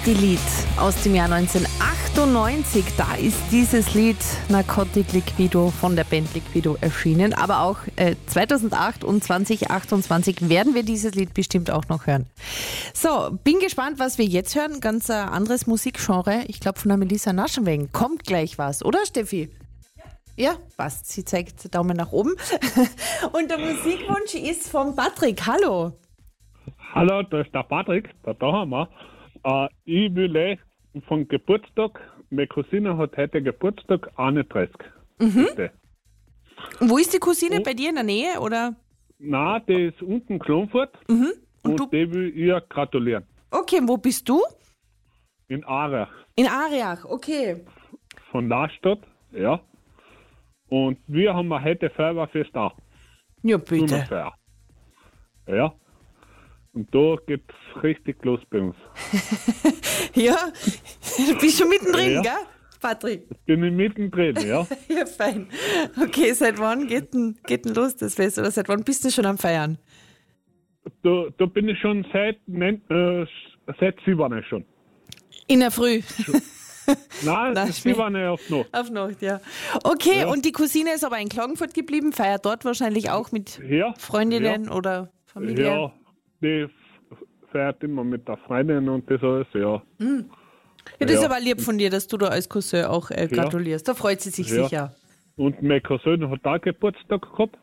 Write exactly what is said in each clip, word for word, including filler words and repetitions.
Partylied aus dem Jahr neunzehnhundertachtundneunzig. Da ist dieses Lied Narcotic Liquido von der Band Liquido erschienen. Aber auch äh, zweitausendacht und zweitausendachtundzwanzig werden wir dieses Lied bestimmt auch noch hören. So, bin gespannt, was wir jetzt hören. Ganz ein anderes Musikgenre. Ich glaube von der Melissa Naschenweng. Kommt gleich was, oder Steffi? Ja, passt. Sie zeigt Daumen nach oben. Und der Musikwunsch ist von Patrick. Hallo. Hallo, da ist der Patrick, da haben wir. Äh, ich will eh vom Geburtstag, meine Cousine hat heute Geburtstag, einunddreißig. Mhm. Bitte. Wo ist die Cousine? Und, bei dir in der Nähe, oder? Nein, die ist unten in Klonfurt. Mhm. Und, und du? die will ihr gratulieren. Okay, wo bist du? In Aarach. In Ariach, okay. Von Lastadt, ja. Und wir haben heute Feuerwehrfest auch. Ja, bitte. Sommerfeuer. Ja. Und da geht's richtig los bei uns. Ja, du bist schon mittendrin, Ja. gell, Patrick? Bin ich mittendrin, ja. Ja, fein. Okay, seit wann geht denn, geht denn los das Fest? Oder seit wann bist du schon am Feiern? Da, da bin ich schon seit, nein, äh, seit sieben schon. In der Früh? Nein, Nein, sieben auf Nacht. Auf Nacht, ja. Okay, Ja. und die Cousine ist aber in Klagenfurt geblieben, feiert dort wahrscheinlich auch mit Ja. Freundinnen oder Familie? Ja, die feiert immer mit der Freundin und das alles, ja. Ja, das ist Ja. aber lieb von dir, dass du da als Cousin auch äh, gratulierst. Da freut sie sich Ja. sicher. Und mein Cousin hat auch Geburtstag gehabt.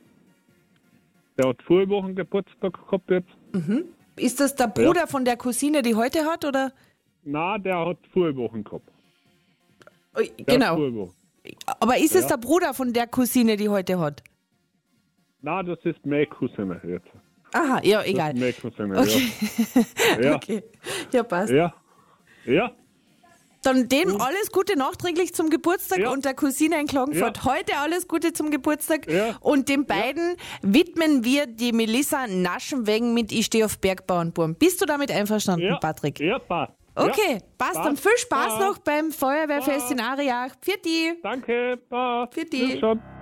Der hat vier Wochen Geburtstag gehabt jetzt. Ist das der Bruder von der Cousine, die heute hat, oder? Nein, der hat vier Wochen gehabt. Oh, Der genau. Hat vier Wochen. Aber ist es Ja. der Bruder von der Cousine, die heute hat? Nein, das ist meine Cousine jetzt. Aha, ja, Das egal. ist meine Cousine, Okay. ja. Okay. Ja, passt. Ja. Ja. Dann dem alles Gute nachträglich zum Geburtstag Ja. und der Cousine in Klagenfurt Ja. heute alles Gute zum Geburtstag. Ja. Und den beiden widmen wir die Melissa Naschenweng mit Ich stehe auf Bergbauernburm. Bist du damit einverstanden, Ja. Patrick? Ja, passt. Okay, Ja. passt. Dann viel Spaß Passt. noch beim Feuerwehrfest Passt. in Ariach. Für die. Danke. Passt. Für die. Bis schon.